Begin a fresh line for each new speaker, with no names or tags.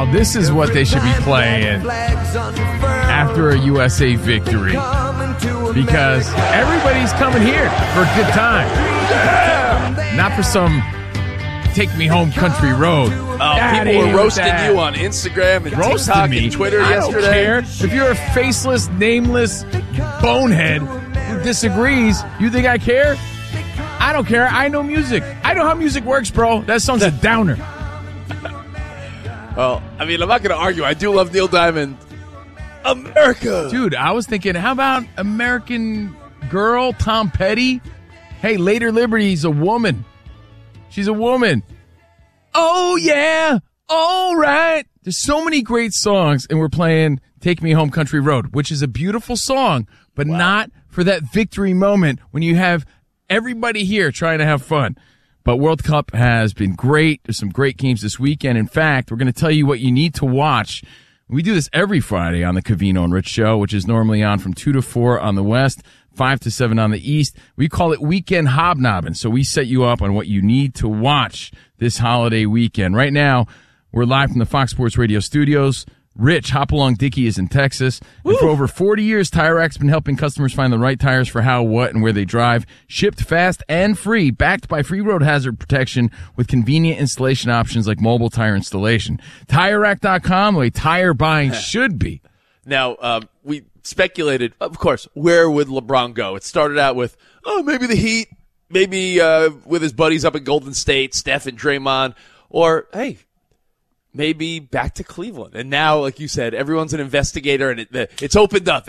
Now, this is what they should be playing after a USA victory. Because everybody's coming here for a good time. Not for some take me home country road.
People were roasting you on Instagram and TikTok and Twitter yesterday.
I don't care. If you're a faceless, nameless bonehead who disagrees, you think I care? I don't care. I know music. I know how music works, bro. That song's a downer.
Well, I mean, I'm not going to argue. I do love Neil Diamond. America.
Dude, I was thinking, how about American Girl, Tom Petty? Hey, Later Liberty's a woman. She's a woman. Oh, yeah. All right. There's so many great songs, and we're playing Take Me Home Country Road, which is a beautiful song, but not for that victory moment when you have everybody here trying to have fun. But World Cup has been great. There's some great games this weekend. In fact, we're going to tell you what you need to watch. We do this every Friday on the Covino and Rich Show, which is normally on from 2 to 4 on the West, 5 to 7 on the East. We call it Weekend Hobnobbing, so we set you up on what you need to watch this holiday weekend. Right now, we're live from the Fox Sports Radio studios. Rich Hopalong Dickey is in Texas. And for over 40 years, Tire Rack's been helping customers find the right tires for how, what, and where they drive. Shipped fast and free, backed by free road hazard protection with convenient installation options like mobile tire installation. TireRack.com, the way tire buying should be.
Now, we speculated, of course, where would LeBron go? It started out with, maybe the Heat, maybe with his buddies up at Golden State, Steph and Draymond, or, hey, maybe back to Cleveland. And now, like you said, everyone's an investigator, and it's opened up.